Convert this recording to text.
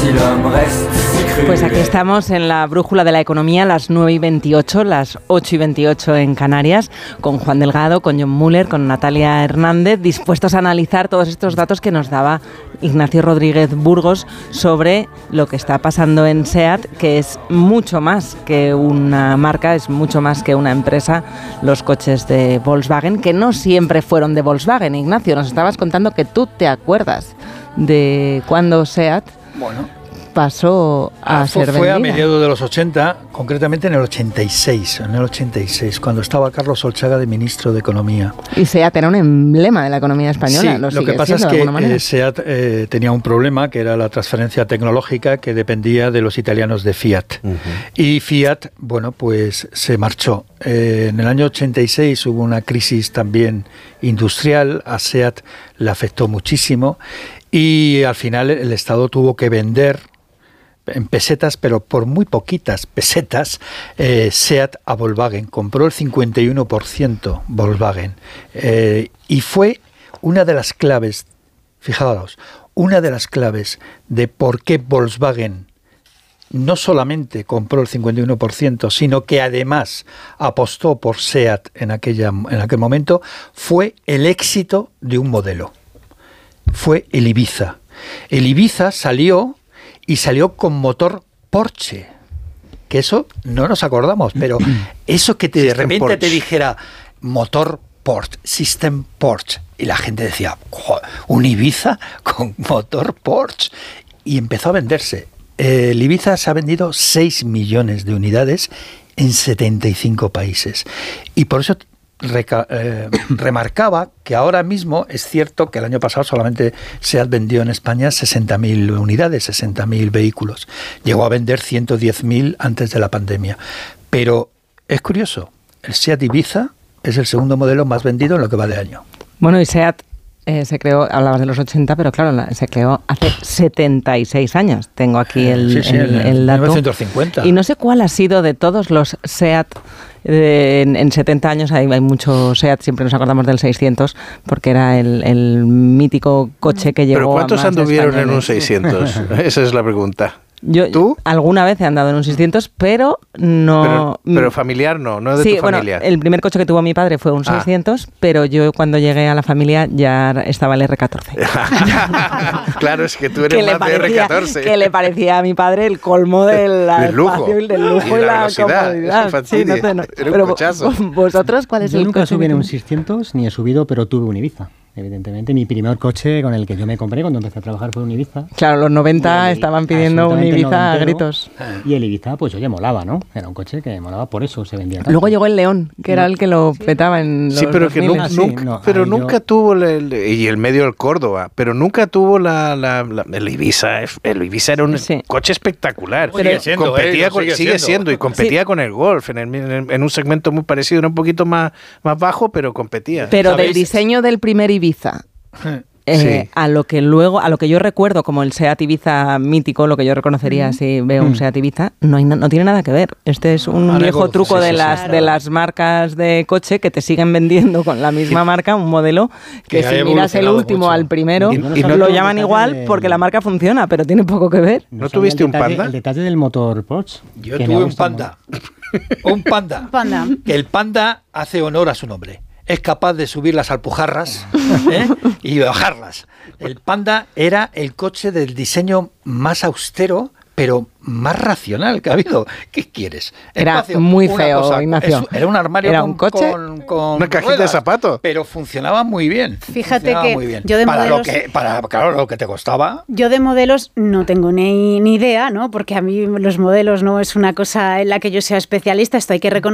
Pues aquí estamos en la brújula de la economía, las 9:28, las 8:28 en Canarias, con Juan Delgado, con John Muller, con Natalia Hernández, dispuestos a analizar todos estos datos que nos daba Ignacio Rodríguez Burgos sobre lo que está pasando en SEAT, que es mucho más que una marca, es mucho más que una empresa, los coches de Volkswagen, que no siempre fueron de Volkswagen. Ignacio, nos estabas contando que tú te acuerdas de cuando SEAT pasó a ser vendida. Fue a mediados de los 80, concretamente en el 86, cuando estaba Carlos Solchaga de ministro de Economía. Y SEAT era un emblema de la economía española. Sí, lo que pasa es que SEAT tenía un problema, que era la transferencia tecnológica que dependía de los italianos de Fiat. Uh-huh. Y Fiat, bueno, pues se marchó. En el año 86 hubo una crisis también industrial, a SEAT le afectó muchísimo y al final el Estado tuvo que vender en pesetas, pero por muy poquitas pesetas, SEAT a Volkswagen. Compró el 51% Volkswagen. Y fue una de las claves, fijaos, una de las claves de por qué Volkswagen no solamente compró el 51%, sino que además apostó por SEAT en aquel momento, fue el éxito de un modelo. Fue el Ibiza. El Ibiza salió con motor Porsche, que eso no nos acordamos, pero eso que de repente Porsche te dijera motor Porsche, System Porsche, y la gente decía, un Ibiza con motor Porsche, y empezó a venderse. El Ibiza se ha vendido 6 millones de unidades en 75 países, y por eso remarcaba que ahora mismo es cierto que el año pasado solamente se han vendido en España 60.000 unidades, 60.000 vehículos. Llegó a vender 110.000 antes de la pandemia. Pero es curioso, el SEAT Ibiza es el segundo modelo más vendido en lo que va de año. Bueno, y SEAT se creó, hablabas de los 80, pero claro, se creó hace 76 años. Tengo aquí el dato. 1950. Y no sé cuál ha sido de todos los SEAT. En 70 años hay mucho SEAT, siempre nos acordamos del 600, porque era el mítico coche que llegó. ¿Pero cuántos a más anduvieron en un 600? Esa es la pregunta. ¿Tú? Alguna vez he andado en un 600, pero no... Pero familiar no de sí, tu familia. Bueno, el primer coche que tuvo mi padre fue un 600, pero yo cuando llegué a la familia ya estaba el R14. Claro, es que tú eres más de R14. Que le parecía a mi padre el colmo del lujo y la comodidad. Sí, pero vosotros, ¿cuál es el coche? Yo nunca subí en un 600, ni he subido, pero tuve un Ibiza. Evidentemente, mi primer coche con el que yo me compré cuando empecé a trabajar fue un Ibiza. Claro, los 90 estaban pidiendo un Ibiza a gritos. Y el Ibiza, pues oye, molaba, ¿no? Era un coche que molaba, por eso se vendía tanto. Luego llegó el León, que era el que lo petaba en los 2000. Nunca tuvo y el medio del Córdoba, pero nunca tuvo el Ibiza. El Ibiza era un coche espectacular. Sigue siendo y competía con el Golf en un segmento muy parecido, era un poquito más bajo, pero competía. Pero ¿sabéis? Del diseño del primer Ibiza a lo que yo recuerdo como el SEAT Ibiza mítico, lo que yo reconocería si veo un SEAT Ibiza, no tiene nada que ver. Este es un viejo truco de las marcas de coche que te siguen vendiendo con la misma marca, un modelo que si miras el último mucho al primero y no lo llaman igual porque la marca funciona, pero tiene poco que ver. ¿No tuviste un Panda? El detalle del motor Porsche. Yo tuve un Panda. Un Panda. Que el Panda hace honor a su nombre. Es capaz de subir las alpujarras y bajarlas. El Panda era el coche del diseño más austero, pero más racional que ha habido. ¿Qué quieres? Era muy feo, Ignacio. Era un armario ¿Era un coche? con una cajita de zapatos. Pero funcionaba muy bien. Fíjate que yo de modelos... Para lo que te costaba. Yo de modelos no tengo ni idea, ¿no? Porque a mí los modelos no es una cosa en la que yo sea especialista. Esto hay que reconocer.